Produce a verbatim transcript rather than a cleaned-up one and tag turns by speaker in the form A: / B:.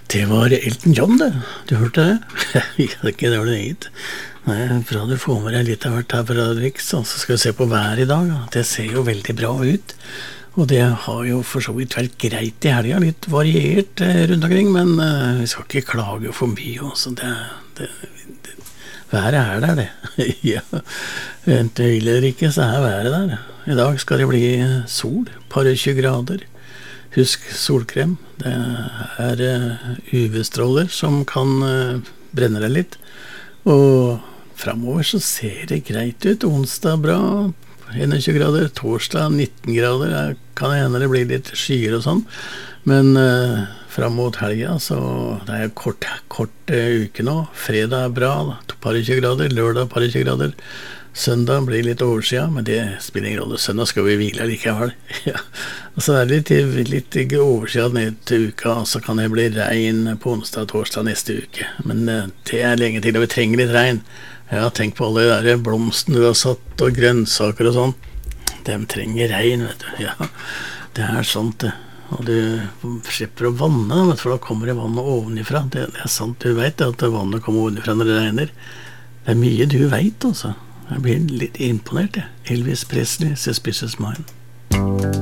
A: Det var Elton John, det. Du hørte det? Jeg hadde ikke det var det gitt. Nei, bra du får med deg litt av hvert her fra Riks, så skal vi se på været i dag. Det ser jo veldig bra ut. Og det har jo for så vidt vært greit i helga, litt variert eh, rundt omkring, men eh, vi skal ikke klage for mye også. Det, det, det, været er der, det. Ja, enten du vil eller ikke, så er været der. I dag skal det bli sol, par og tjue grader. Husk solkrem. Det er uh, U V-stråler som kan uh, brenne deg litt. Og fremover så ser det greit ut. Onsdag bra, tjueen grader. Torsdag nitten grader. Det kan hende det blir litt skyer og sånn. Men uh, frem mot helga, så det er kort, kort uh, uke nå. Fredag er bra, par og tjue grader. Lørdag par og tjue grader. Søndag blir litt oversida, men det spiller ingen rolle. Søndag skal vi hvile likevel. Ja. Og så er det litt, litt oversida ned til uka, og så kan det bli regn på onsdag og torsdag neste uke. Men det er lenge til, og vi trenger litt regn. Ja, tenk på alle de der blomstene du har satt, og grønnsaker og sånn. De trenger regn, vet du. Ja, det er sånt det. Og du slipper å vanne, for da kommer det vannet ovenifra. Det, det er sant, du vet at vannet kommer ovenifra når det regner. Det er mye du vet, altså. Jeg blir litt imponert, jeg. Elvis Presley, Suspicious Mind.